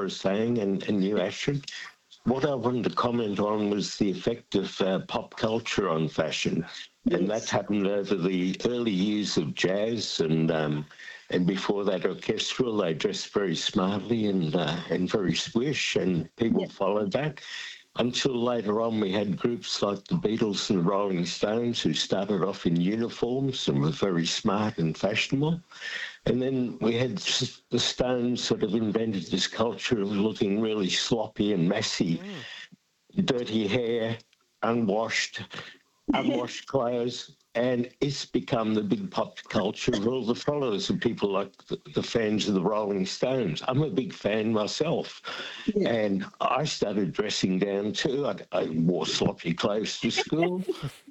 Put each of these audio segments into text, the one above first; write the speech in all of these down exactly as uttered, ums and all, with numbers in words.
Laura's saying, and, and you, Ashton. What I wanted to comment on was the effect of uh, pop culture on fashion. Yes. And that happened over the early years of jazz, and um, and before that orchestral. They dressed very smartly and uh, and very swish, and people Yes. followed that. Until later on, we had groups like the Beatles and the Rolling Stones who started off in uniforms and were very smart and fashionable. And then we had the Stones sort of invented this culture of looking really sloppy and messy, mm. dirty hair, unwashed, unwashed clothes, and it's become the big pop culture of all the followers of people like the, the fans of the Rolling Stones. I'm a big fan myself, yeah. and I started dressing down too. I, I wore sloppy clothes to school.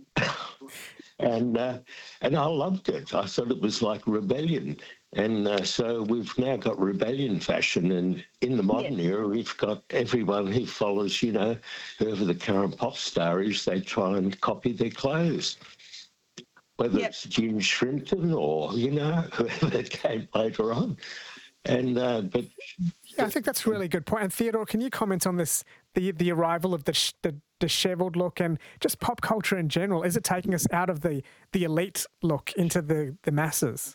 And uh, and I loved it. I thought it was like rebellion. And uh, so we've now got rebellion fashion. And in the modern yeah. era, we've got everyone who follows, you know, whoever the current pop star is, they try and copy their clothes. Whether yep. it's Jim Shrimpton or, you know, whoever came later on. And uh, but yeah, I think that's a really good point. And Theodore, can you comment on this, the the arrival of the sh- the dishevelled look and just pop culture in general? Is it taking us out of the, the elite look into the, the masses?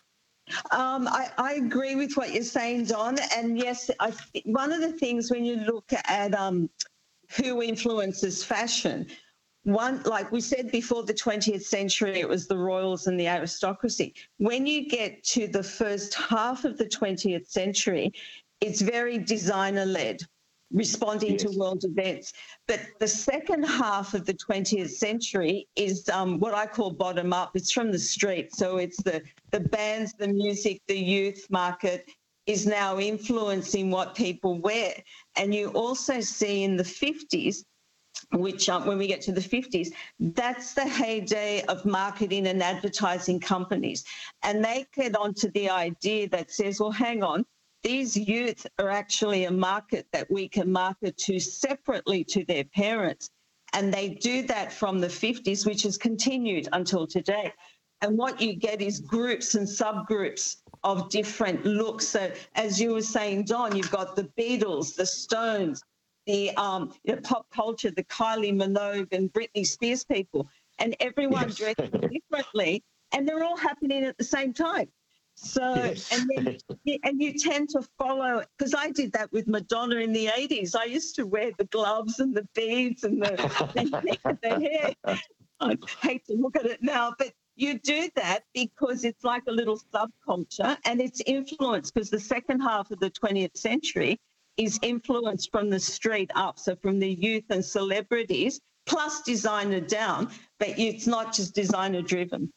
Um, I, I agree with what you're saying, Don. And yes, I th- one of the things when you look at um, who influences fashion, one, like we said before the twentieth century, it was the royals and the aristocracy. When you get to the first half of the twentieth century, it's very designer-led, responding yes. to world events. But the second half of the twentieth century is um, what I call bottom-up. It's from the street. So it's the, the bands, the music, the youth market is now influencing what people wear. And you also see in the fifties, which um, when we get to the fifties, that's the heyday of marketing and advertising companies. And they get onto the idea that says, well, hang on, these youth are actually a market that we can market to separately to their parents. And they do that from the fifties, which has continued until today. And what you get is groups and subgroups of different looks. So as you were saying, Don, you've got the Beatles, the Stones, the um, you know, pop culture, the Kylie Minogue and Britney Spears people, and everyone yes. dressed differently, and they're all happening at the same time. So, yes. and then, and you tend to follow, because I did that with Madonna in the eighties. I used to wear the gloves and the beads and the, the, the hair. I hate to look at it now, but you do that because it's like a little subculture, and it's influenced because the second half of the twentieth century is influenced from the street up, so from the youth and celebrities, plus designer down, but it's not just designer driven.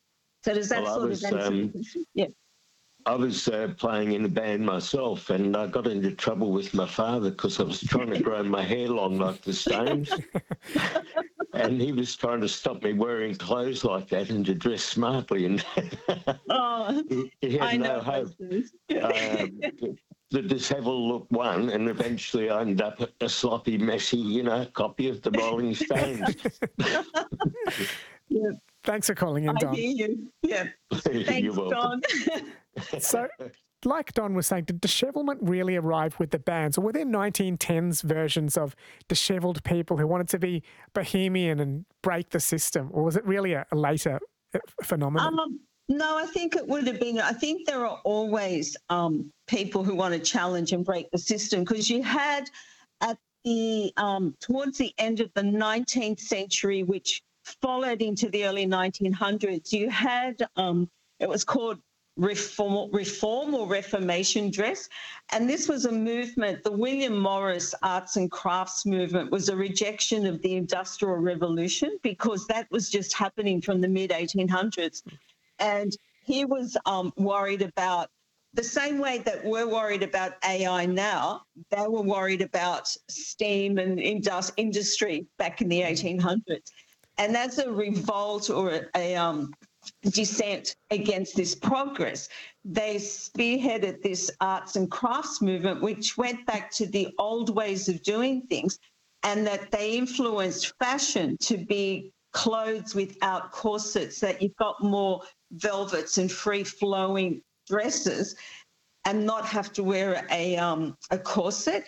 So does that well, sort was, of answer um, the question? Yeah. I was uh, playing in a band myself, and I got into trouble with my father because I was trying to grow my hair long like the Stones. And he was trying to stop me wearing clothes like that and to dress smartly. And oh, he, he had I no know hope. Yeah. Um, the dishevelled look won, and eventually I ended up a sloppy, messy, you know, copy of the Rolling Stones. yeah. Thanks for calling in, Don. I hear you. Yeah. Thanks, Don. So, like Don was saying, did dishevelment really arrive with the bands? Or were there nineteen tens versions of dishevelled people who wanted to be bohemian and break the system? Or was it really a, a later phenomenon? Um, no, I think it would have been, I think there are always um, people who want to challenge and break the system, because you had at the, um, towards the end of the nineteenth century, which followed into the early nineteen hundreds, you had, um, it was called reform, reform or reformation dress. And this was a movement, the William Morris arts and crafts movement was a rejection of the Industrial Revolution, because that was just happening from the mid eighteen hundreds. And he was um, worried about, the same way that we're worried about A I now, they were worried about steam and indus- industry back in the eighteen hundreds. And that's a revolt or a, a um, dissent against this progress. They spearheaded this arts and crafts movement, which went back to the old ways of doing things, and that they influenced fashion to be clothes without corsets, that you've got more velvets and free-flowing dresses and not have to wear a um, a corset.